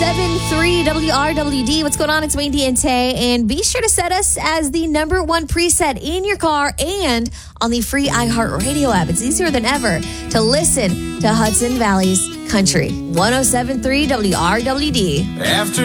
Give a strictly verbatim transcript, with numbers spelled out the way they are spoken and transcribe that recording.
seven point three W R W D. What's going on? It's Wayne D and Tay. And be sure to set us as the number one preset in your car and on the free iHeartRadio app. It's easier than ever to listen to Hudson Valley's Country. one oh seven point three W R W D. After